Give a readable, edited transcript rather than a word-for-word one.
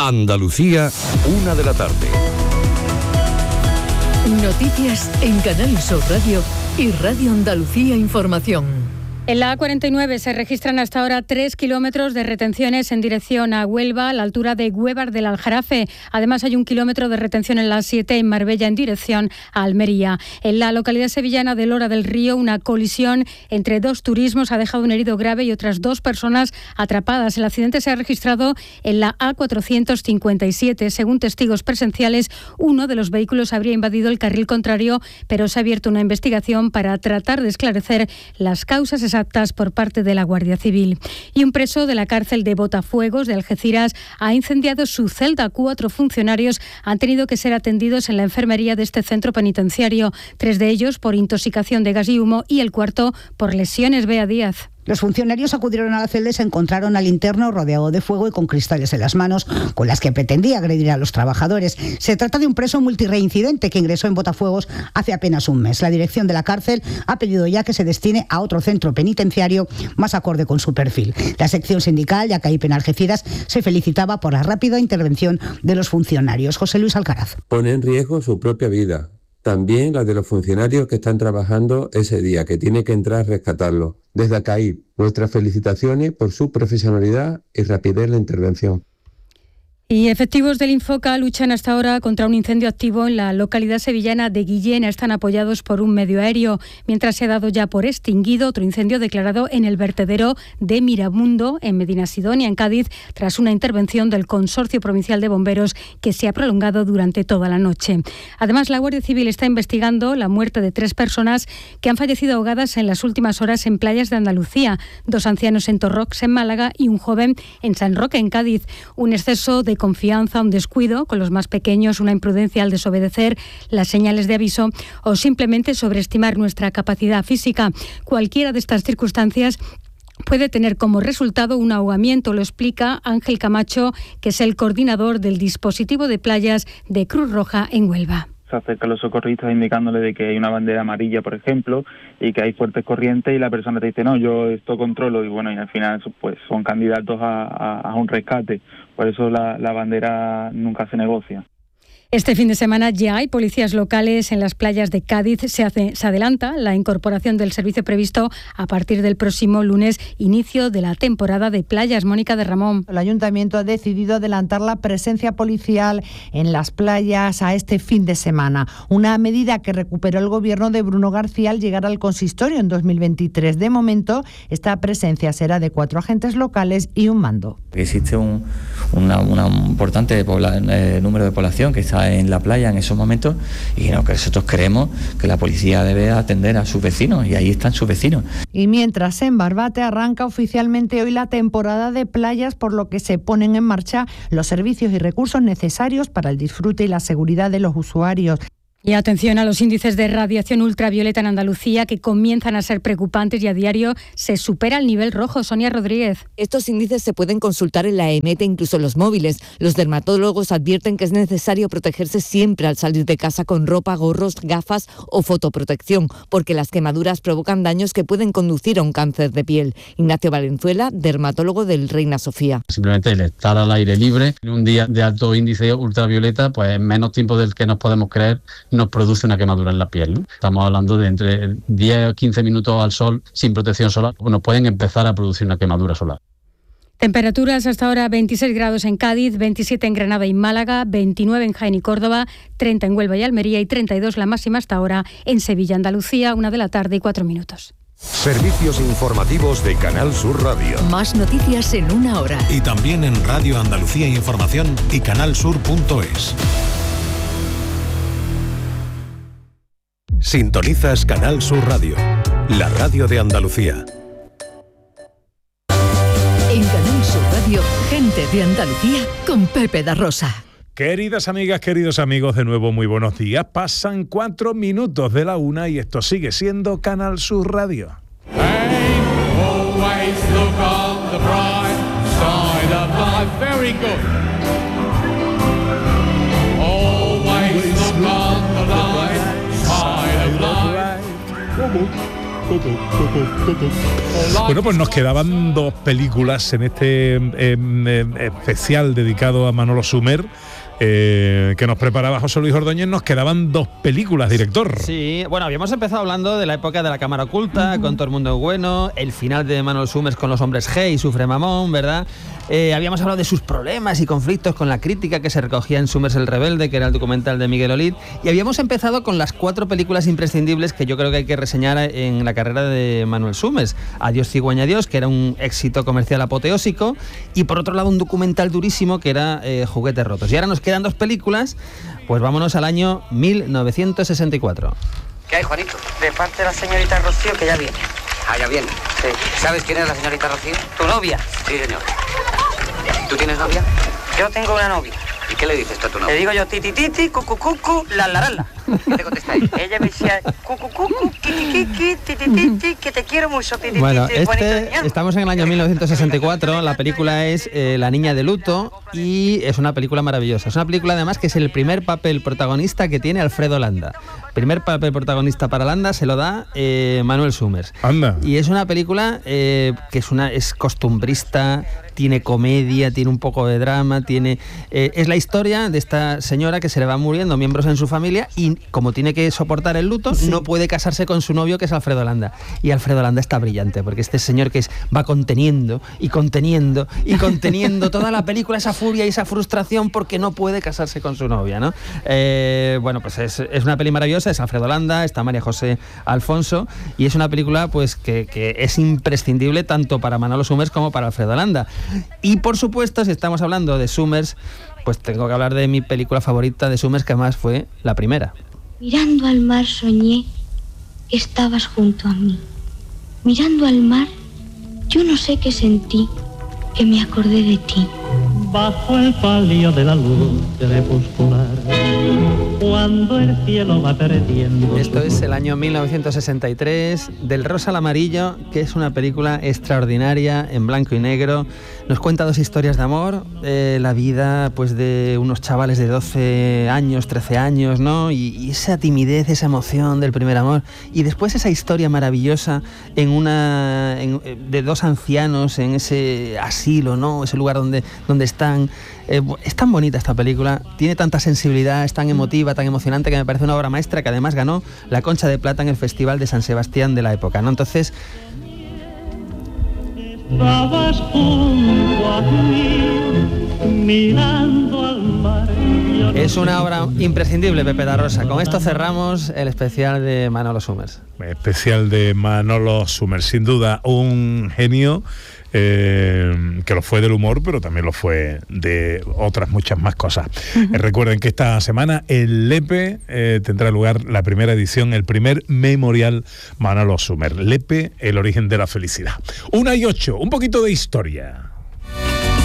Andalucía, 1 de la tarde. Noticias en Canal Sur Radio y Radio Andalucía Información. En la A49 se registran hasta ahora 3 kilómetros de retenciones en dirección a Huelva, a la altura de Güévar del Aljarafe. Además, hay 1 kilómetro de retención en la A7 en Marbella en dirección a Almería. En la localidad sevillana de Lora del Río, una colisión entre 2 turismos ha dejado un herido grave y otras 2 personas atrapadas. El accidente se ha registrado en la A457. Según testigos presenciales, uno de los vehículos habría invadido el carril contrario, pero se ha abierto una investigación para tratar de esclarecer las causas exactas por parte de la Guardia Civil. Y un preso de la cárcel de Botafuegos de Algeciras ha incendiado su celda. 4 funcionarios han tenido que ser atendidos en la enfermería de este centro penitenciario, 3 de ellos por intoxicación de gas y humo y el cuarto por lesiones. Bea Díaz. Los funcionarios acudieron a la celda y se encontraron al interno rodeado de fuego y con cristales en las manos, con las que pretendía agredir a los trabajadores. Se trata de un preso multireincidente que ingresó en Botafuegos hace apenas un mes. La dirección de la cárcel ha pedido ya que se destine a otro centro penitenciario más acorde con su perfil. La sección sindical, Yacaipe en Algeciras, se felicitaba por la rápida intervención de los funcionarios. José Luis Alcaraz. Pone en riesgo su propia vida, también la de los funcionarios que están trabajando ese día, que tiene que entrar a rescatarlo. Desde ACAIP, nuestras felicitaciones por su profesionalidad y rapidez en la intervención. Y efectivos del Infoca luchan hasta ahora contra un incendio activo en la localidad sevillana de Guillena. Están apoyados por un medio aéreo, mientras se ha dado ya por extinguido otro incendio declarado en el vertedero de Miramundo, en Medinasidonia, en Cádiz, tras una intervención del Consorcio Provincial de Bomberos que se ha prolongado durante toda la noche. Además, la Guardia Civil está investigando la muerte de 3 personas que han fallecido ahogadas en las últimas horas en playas de Andalucía. 2 ancianos en Torrox, en Málaga, y un joven en San Roque, en Cádiz. Un exceso de confianza, un descuido con los más pequeños, una imprudencia al desobedecer las señales de aviso o simplemente sobreestimar nuestra capacidad física. Cualquiera de estas circunstancias puede tener como resultado un ahogamiento, lo explica Ángel Camacho, que es el coordinador del dispositivo de playas de Cruz Roja en Huelva. Se acercan los socorristas indicándole de que hay una bandera amarilla, por ejemplo, y que hay fuertes corrientes, y la persona te dice, no, yo esto controlo, y bueno, y al final pues son candidatos a un rescate. Por eso la bandera nunca se negocia. Este fin de semana ya hay policías locales en las playas de Cádiz. Se adelanta la incorporación del servicio previsto a partir del próximo lunes, inicio de la temporada de playas. Mónica de Ramón. El Ayuntamiento ha decidido adelantar la presencia policial en las playas a este fin de semana. Una medida que recuperó el gobierno de Bruno García al llegar al consistorio en 2023. De momento, esta presencia será de 4 agentes locales y un mando. Existe un importante número de población que está en la playa en esos momentos, y que nosotros creemos que la policía debe atender a sus vecinos, y ahí están sus vecinos. Y mientras en Barbate arranca oficialmente hoy la temporada de playas, por lo que se ponen en marcha los servicios y recursos necesarios para el disfrute y la seguridad de los usuarios. Y atención a los índices de radiación ultravioleta en Andalucía, que comienzan a ser preocupantes y a diario se supera el nivel rojo. Sonia Rodríguez. Estos índices se pueden consultar en la EMET e incluso en los móviles. Los dermatólogos advierten que es necesario protegerse siempre al salir de casa con ropa, gorros, gafas o fotoprotección, porque las quemaduras provocan daños que pueden conducir a un cáncer de piel. Ignacio Valenzuela, dermatólogo del Reina Sofía. Simplemente el estar al aire libre en un día de alto índice ultravioleta, pues en menos tiempo del que nos podemos creer, nos produce una quemadura en la piel, ¿no? Estamos hablando de entre 10 o 15 minutos al sol sin protección solar, nos pueden empezar a producir una quemadura solar. Temperaturas hasta ahora: 26 grados en Cádiz, 27 en Granada y Málaga, 29 en Jaén y Córdoba, 30 en Huelva y Almería y 32 la máxima hasta ahora en Sevilla, Andalucía. 1 de la tarde y 4 minutos. Servicios informativos de Canal Sur Radio. Más noticias en 1 hora. Y también en Radio Andalucía Información y canalsur.es. Sintonizas Canal Sur Radio, la radio de Andalucía. En Canal Sur Radio, gente de Andalucía con Pepe da Rosa. Queridas amigas, queridos amigos, de nuevo muy buenos días. Pasan 4 minutos de la 1 y esto sigue siendo Canal Sur Radio. Bueno, pues nos quedaban 2 películas en este especial dedicado a Manolo Sumer. Que nos preparaba José Luis Ordóñez. Nos quedaban 2 películas, director. Sí, bueno, habíamos empezado hablando de la época de la cámara oculta, con Todo el mundo es bueno, el final de Manolo Summers con Los hombres G y Sufre Mamón, ¿verdad? Habíamos hablado de sus problemas y conflictos con la crítica que se recogía en Summers el Rebelde, que era el documental de Miguel Olid, y habíamos empezado con las 4 películas imprescindibles que yo creo que hay que reseñar en la carrera de Manuel Summers. Adiós cigüeña adiós, que era un éxito comercial apoteósico, y por otro lado un documental durísimo que era Juguetes rotos. Y ahora nos quedan 2 películas, pues vámonos al año 1964. ¿Qué hay, Juanito? De parte de la señorita Rocío, que ya viene. Ah, ya viene. Sí. ¿Sabes quién es la señorita Rocío? ¿Tu novia? Sí, señor. ¿Tú tienes novia? Yo tengo una novia. ¿Y qué le dices tú a tu novia? Le digo yo titi titi, cucu cucu, la la la. ¿Qué te contesta ella? Ella me decía cucu cucu, kiki kiki, titi titi, que te quiero mucho, titi titi. Bueno, estamos en el año 1964, la película es La niña de luto y es una película maravillosa. Es una película además que es el primer papel protagonista que tiene Alfredo Landa. Primer papel protagonista para Landa se lo da Manuel Summers. Anda. Y es una película que es costumbrista, tiene comedia, tiene un poco de drama, es la historia de esta señora que se le van muriendo miembros en su familia y como tiene que soportar el luto, no puede casarse con su novio, que es Alfredo Landa. Y Alfredo Landa está brillante, porque este señor que va conteniendo y conteniendo y conteniendo toda la película, esa furia y esa frustración porque no puede casarse con su novia, ¿no? Bueno, pues es una peli maravillosa, es Alfredo Landa, está María José Alfonso, y es una película pues que es imprescindible tanto para Manolo Summers como para Alfredo Landa. Y por supuesto, si estamos hablando de Summers, pues tengo que hablar de mi película favorita de Summers, que además fue la primera. Mirando al mar soñé que estabas junto a mí. Mirando al mar, yo no sé qué sentí, que me acordé de ti. Bajo el palio de la luz crepuscular, cuando el cielo va perdiendo. Esto es el año 1963, Del rosa al amarillo, que es una película extraordinaria, en blanco y negro. Nos cuenta 2 historias de amor, la vida pues de unos chavales de 12 años, 13 años, ¿no? Y esa timidez, esa emoción del primer amor. Y después esa historia maravillosa de 2 ancianos en ese asilo, ¿no? Ese lugar donde están. Es tan bonita esta película, tiene tanta sensibilidad, es tan emotiva, tan emocionante, que me parece una obra maestra, que además ganó la Concha de Plata en el Festival de San Sebastián de la época, ¿no? Entonces, estabas junto a mí, mirando al mar. Es una obra imprescindible, Pepe da Rosa. Con esto cerramos el especial de Manolo Summers. Especial de Manolo Summers, sin duda un genio. Que lo fue del humor, pero también lo fue de otras muchas más cosas. Recuerden que esta semana en Lepe tendrá lugar la primera edición, el primer memorial Manolo Summers. Lepe, el origen de la felicidad. 1:08, un poquito de historia.